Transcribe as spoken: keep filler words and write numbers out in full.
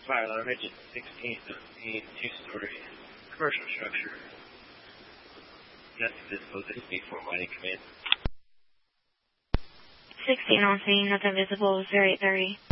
Fire alarm engine sixteen seventeen, two-story commercial structure. Nothing visible at this speed for mining command. sixteen on scene, nothing visible, zero eight thirty.